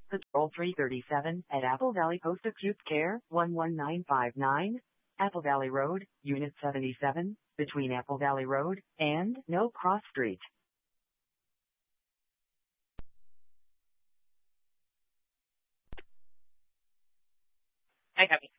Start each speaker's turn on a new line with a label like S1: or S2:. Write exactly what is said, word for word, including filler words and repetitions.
S1: Patrol three thirty-seven at Apple Valley Post Acute Care, one one nine five nine, Apple Valley Road, Unit seventy-seven, between Apple Valley Road and No Cross Street.
S2: I copy.